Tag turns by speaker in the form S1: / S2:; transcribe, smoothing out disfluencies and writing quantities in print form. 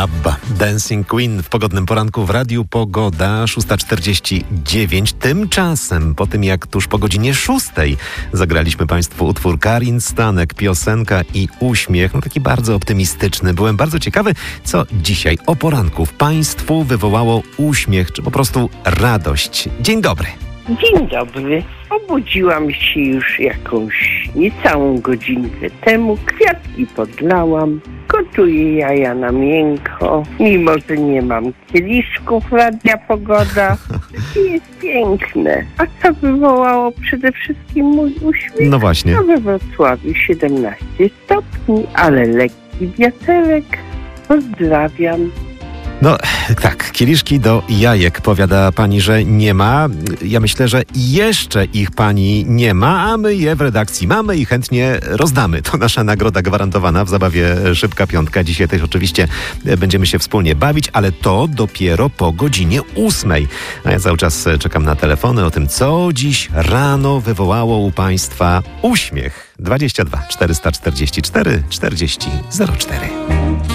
S1: ABBA, Dancing Queen w pogodnym poranku w Radiu Pogoda, 6:49. Tymczasem, po tym jak tuż po godzinie 6 zagraliśmy Państwu utwór Karin Stanek, piosenka i uśmiech, taki bardzo optymistyczny. Byłem bardzo ciekawy, co dzisiaj o poranku w Państwu wywołało uśmiech, czy po prostu radość. Dzień dobry.
S2: Dzień dobry. Obudziłam się już jakąś niecałą godzinkę temu. Kwiatki podlałam. Gotuję jaja na miękko. Mimo że nie mam kieliszków Radia Pogoda. Jest piękne. A co wywołało przede wszystkim mój uśmiech?
S1: No właśnie.
S2: No we Wrocławiu 17 stopni, ale lekki wiaterek. Pozdrawiam.
S1: No tak, kieliszki do jajek, powiada pani, że nie ma. Ja myślę, że jeszcze ich pani nie ma, a my je w redakcji mamy i chętnie rozdamy. To nasza nagroda gwarantowana w zabawie Szybka Piątka. Dzisiaj też oczywiście będziemy się wspólnie bawić, ale to dopiero po godzinie 8. A ja cały czas czekam na telefony o tym, co dziś rano wywołało u Państwa uśmiech. 22 444 40 04.